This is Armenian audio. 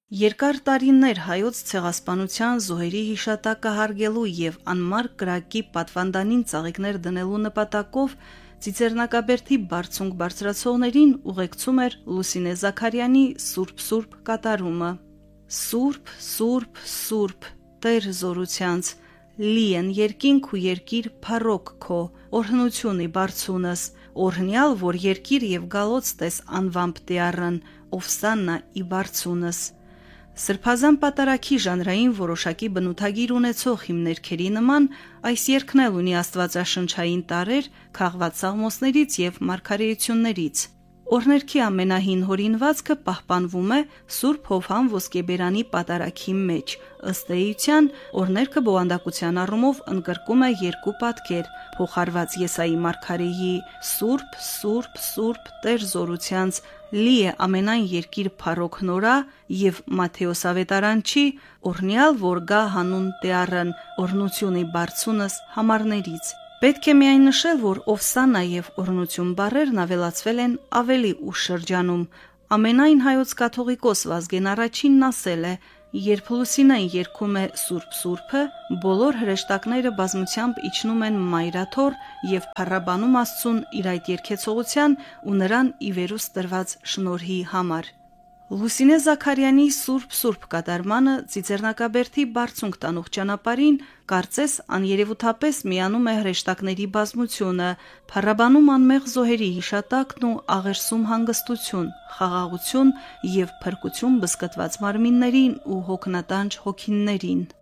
Երկար տարիներ հայոց ցեղասպանության զոհերի հիշատակը հարգելու եւ անմար կրակի պատվանդանին ծաղիկներ դնելու նպատակով Ծիծեռնակաբերդի բարձունք բարձրացողներին ուղեկցում էր Լուսինե Զաքարյանի Սուրբ կատարումը։ Սուրբ, Սուրբ, Սուրբ, Տեր զորությանց, լի են երկինք ու երկիր փառոք քո, օրհնությունի բարձունս, օրհնյալ, որ երկիր եւ գալոց տես անվամբ տիառն, ովսաննա ի բարձունս։ Սրբազան պատարագի ժանրային որոշակի բնութագիր ունեցող հիմներքերի նման այս երգն էլ ունի աստվածաշնչային տարրեր քաղված սաղմոսներից եւ մարգարեություններից։ Օրհներքի ամենահին հորինվածքը պահպանվում է Սուրբ Հովհան ոսկեբերանի պատարագի մեջ։ Ըստ էության, օրհներքը բովանդակության առումով ընդգրկում է երկու պատկեր՝ փոխարված Եսայի մարգարեի Սուրբ, Սուրբ, Սուրբ, Տեր զորությանց, լի է ամենայն երկիր փառոք նորա եւ Մատթեոս ավետարանչի օրհնյալ, որ գա հանուն տիառն, օրհնությունի բարձունս համարներից։ Պետք է միայն նշել, որ ովսաննա եւ օրհնություն բառերն ավելացվել են ավելի ուշ շրջանում։ Ամենայն հայոց կաթողիկոս Վազգեն առաջինն ասել է. երբ Լուսինեն երգում է Սուրբ Սուրբը, բոլոր հրեշտակները բազմությամբ իջնում են մայրաթոր եւ փառաբանում Աստծուն իր այդ երգեցողության ու նրան ի վերուս տրված շնորհի համար։ Լուսինե Զաքարյանի Սուրբ կատարմանը Ծիծեռնակաբերդի բարձունք տանող ճանապարհին կարծես աներևութապես միանում է հրեշտակների բազմությունը, փառաբանում անմեղ զոհերի հիշատակն ու աղերսում հանգստություն, խաղաղություն եւ փրկություն բզկտված մարմիններին ու հոգնատանջ հոգիներին։